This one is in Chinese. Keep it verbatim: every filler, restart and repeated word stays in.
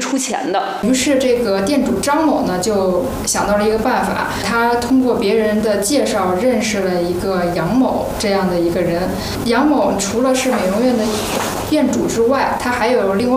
出钱的。 于是这个店主张某呢就想到了一个办法，他通过别人的介绍认识了一个杨某这样的一个人。杨某除了是美容院的店主之外，他还有另外